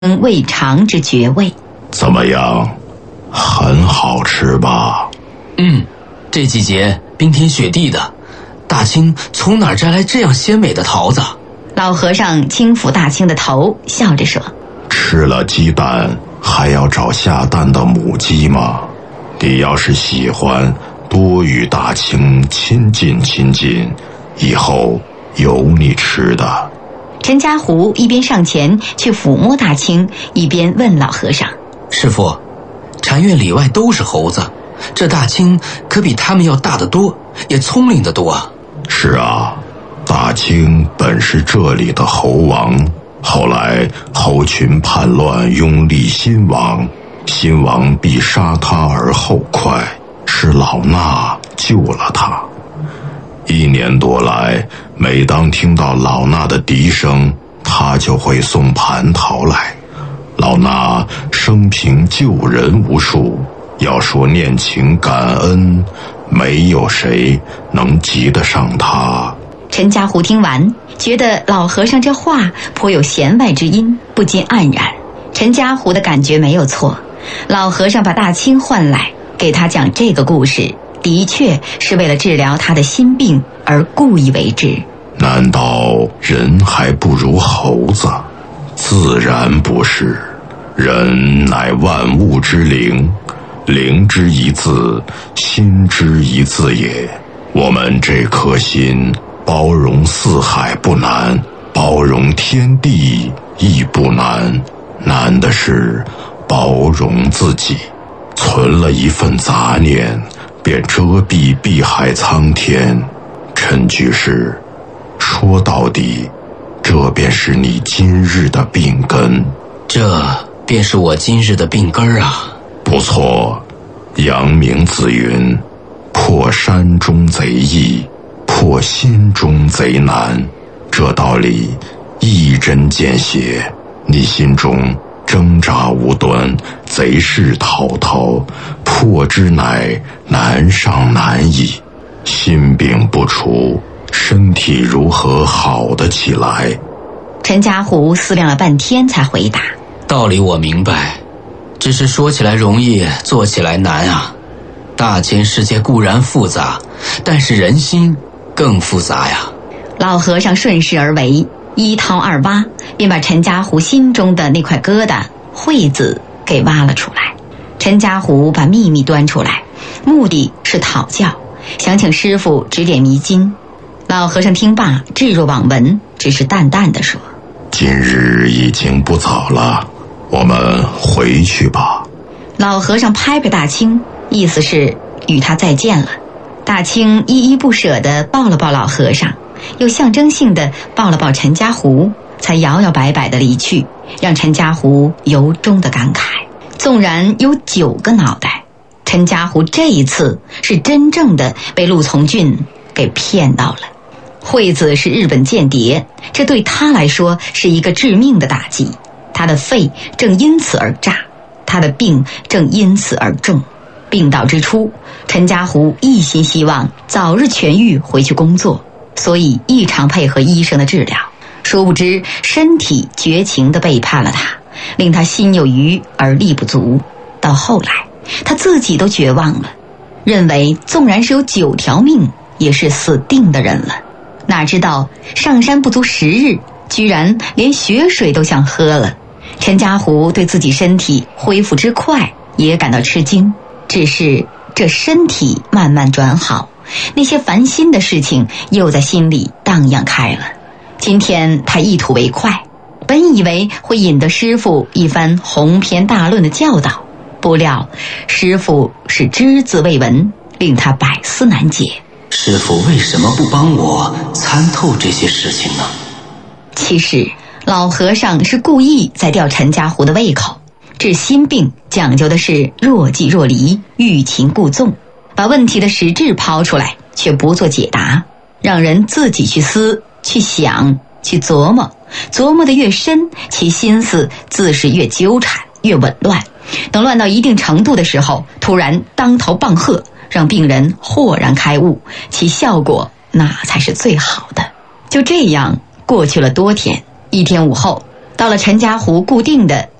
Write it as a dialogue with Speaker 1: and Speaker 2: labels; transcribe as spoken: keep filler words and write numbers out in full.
Speaker 1: 未尝之绝味。
Speaker 2: 怎么样，很好吃吧？
Speaker 3: 嗯，这季节冰天雪地的，大清从哪儿摘来这样鲜美的桃子？
Speaker 1: 老和尚轻抚大清的头，笑着说：
Speaker 2: 吃了鸡蛋还要找下蛋的母鸡吗？你要是喜欢，多与大清亲近亲近，以后有你吃的。
Speaker 1: 陈家湖一边上前去抚摸大清，一边问老和尚：
Speaker 3: 师父，禅院里外都是猴子，这大清可比他们要大得多，也聪明得多啊。
Speaker 2: 是啊，大清本是这里的猴王，后来猴群叛乱，拥立新王，新王必杀他而后快，是老衲救了他。一年多来，每当听到老衲的笛声，他就会送蟠桃来。老衲生平救人无数，要说念情感恩，没有谁能及得上他。
Speaker 1: 陈家湖听完，觉得老和尚这话颇有弦外之音，不禁黯然。陈家湖的感觉没有错，老和尚把大清唤来，给他讲这个故事，的确是为了治疗他的心病而故意为之。
Speaker 2: 难道人还不如猴子？自然不是，人乃万物之灵，灵之一字，心之一字也。我们这颗心包容四海不难，包容天地亦不难，难的是包容自己。存了一份杂念，便遮蔽碧海苍天。陈居士，说到底，这便是你今日的病根。
Speaker 3: 这便是我今日的病根儿啊。
Speaker 2: 不错，阳明子云：破山中贼易，破心中贼难。这道理一针见血，你心中挣扎无端，贼势滔滔，破之乃难上难矣。心病不除，身体如何好得起来？
Speaker 1: 陈家湖思量了半天才回答：
Speaker 3: 道理我明白，只是说起来容易，做起来难啊。大千世界固然复杂，但是人心更复杂呀。
Speaker 1: 老和尚顺势而为，一掏二挖，便把陈家湖心中的那块疙瘩惠子给挖了出来。陈家湖把秘密端出来，目的是讨教，想请师父指点迷津。老和尚听罢，置若罔闻，只是淡淡地说：
Speaker 2: 今日已经不早了，我们回去吧。
Speaker 1: 老和尚拍拍大清，意思是与他再见了。大清依依不舍地抱了抱老和尚，又象征性地抱了抱陈家湖，才摇摇摆摆地离去，让陈家湖由衷地感慨。纵然有九个脑袋，陈家湖这一次是真正的被陆从俊给骗到了。惠子是日本间谍，这对他来说是一个致命的打击。他的肺正因此而炸，他的病正因此而重。病倒之初，陈家湖一心希望早日痊愈回去工作，所以异常配合医生的治疗。殊不知身体绝情地背叛了他，令他心有余而力不足。到后来他自己都绝望了，认为纵然是有九条命，也是死定的人了。哪知道上山不足十日，居然连血水都想喝了。陈家湖对自己身体恢复之快也感到吃惊，只是这身体慢慢转好，那些烦心的事情又在心里荡漾开了。今天他一吐为快，本以为会引得师父一番鸿篇大论的教导，不料师父是只字未闻，令他百思难解。
Speaker 3: 师父为什么不帮我参透这些事情呢？
Speaker 1: 其实老和尚是故意在吊陈家湖的胃口。治心病讲究的是若即若离，欲擒故纵，把问题的实质抛出来，却不做解答，让人自己去思、去想、去琢磨。琢磨得越深，其心思自是越纠缠、越紊乱。等乱到一定程度的时候，突然当头棒喝，让病人豁然开悟，其效果那才是最好的。就这样过去了多天。一天午后， 到了陈家湖固定的